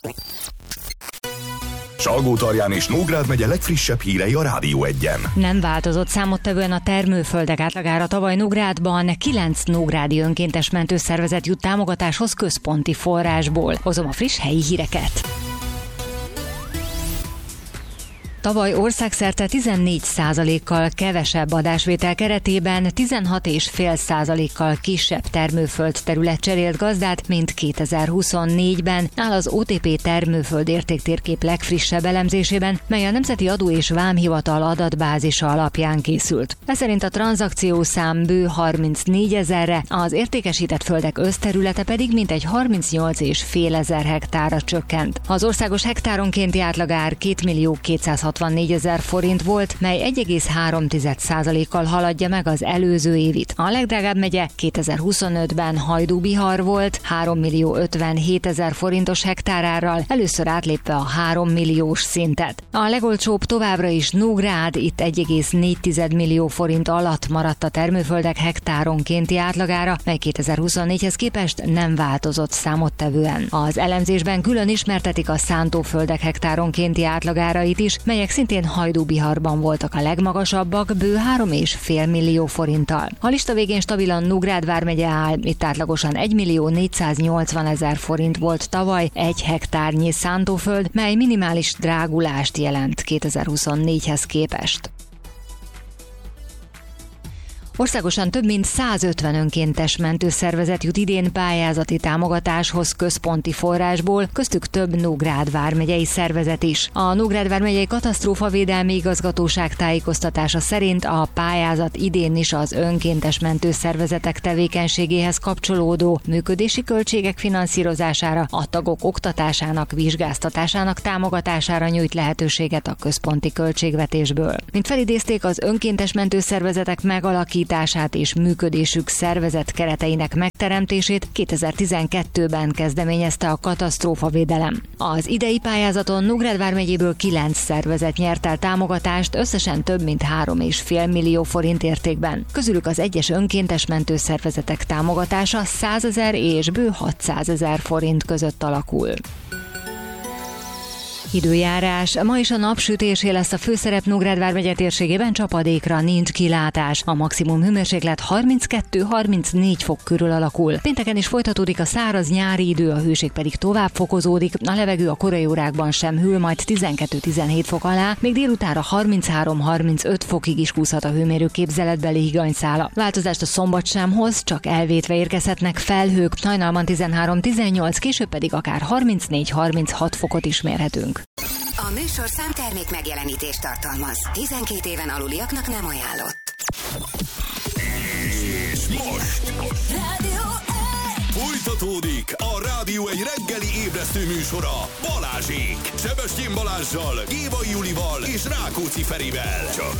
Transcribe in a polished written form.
Salgótarján és Nógrád megye legfrissebb hírei a Rádió Egyen. Nem változott számottevően a termőföldek átlagára. Tavaly Nógrádban 9 nógrádi önkéntes mentőszervezet jut támogatáshoz központi forrásból. Hozom a friss helyi híreket. Tavaly országszerte 14%-kal kevesebb adásvétel keretében 16,5%-kal kisebb termőföld terület cserélt gazdát, mint 2024-ben, áll az OTP termőföld értéktérkép legfrissebb elemzésében, mely a Nemzeti Adó és Vámhivatal adatbázisa alapján készült. Ez szerint a tranzakciószám bő 34 000-re, az értékesített földek összterülete pedig mintegy 38,5 ezer hektárra csökkent. Az országos hektáronkénti átlagár 2.264 000 forint volt, mely 1,3%-kal haladja meg az előző évit. A legdrágább megye 2025-ben Hajdú-Bihar volt, 3.057 000 forintos hektárárral, először átlépve a 3 milliós szintet. A legolcsóbb továbbra is Nógrád, itt 1,4 millió forint alatt maradt a termőföldek hektáronkénti átlagára, mely 2024-hez képest nem változott számottevően. Az elemzésben külön ismertetik a szántóföldek hektáronkénti átlagárait is, melyek szintén Hajdú-Biharban voltak a legmagasabbak, bő 3,5 millió forinttal. A lista végén stabilan Nógrád vármegye áll, itt átlagosan 1.480 000 forint volt tavaly egy hektárnyi szántóföld, mely minimális drágulást jelent 2024-hez képest. Országosan több mint 150 önkéntes mentőszervezet jut idén pályázati támogatáshoz központi forrásból, köztük több Nógrád vármegyei szervezet is. A Nógrád vármegyei katasztrófavédelmi igazgatóság tájékoztatása szerint a pályázat idén is az önkéntes mentőszervezetek tevékenységéhez kapcsolódó működési költségek finanszírozására, a tagok oktatásának, vizsgáztatásának támogatására nyújt lehetőséget a központi költségvetésből. Mint felidézték, az önkéntes mentőszervezetek megalakítását és működésük szervezet kereteinek megteremtését 2012-ben kezdeményezte a katasztrófavédelem. Az idei pályázaton Nógrád vármegyéből 9 szervezet nyert el támogatást, összesen több mint 3,5 millió forint értékben. Közülük az egyes önkéntes mentőszervezetek támogatása 100 000 és bő 600 000 forint között alakul. Időjárás. Ma is a napsütésé lesz a főszerep Nógrád vármegye térségében, csapadékra nincs kilátás. A maximum hőmérséklet 32-34 fok körül alakul. Pénteken is folytatódik a száraz nyári idő, a hőség pedig tovább fokozódik. A levegő a korai órákban sem hűl, majd 12-17 fok alá, még délutánra 33-35 fokig is kúszhat a hőmérő képzeletbeli higanyszála. Változást a szombat sem hoz, csak elvétve érkezhetnek felhők, hajnalban 13-18, később pedig akár 34-36 fokot is mérhetünk. A műsorszám termék megjelenítést tartalmaz. 12 éven aluliaknak nem ajánlott. És most Rádió folytatódik a Rádió egy reggeli ébresztő műsora Balázsék. Sebestyén Balázssal, Gévai Julival és Rákóczi Ferivel. Csak